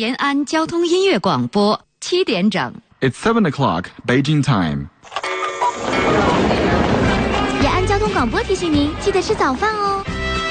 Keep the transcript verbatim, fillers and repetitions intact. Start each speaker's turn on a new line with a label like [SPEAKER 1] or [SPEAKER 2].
[SPEAKER 1] 延安交通音乐广播，七点整。
[SPEAKER 2] It's seven o'clock, Beijing time.
[SPEAKER 3] 延安交通广播提醒您，记得吃早饭哦。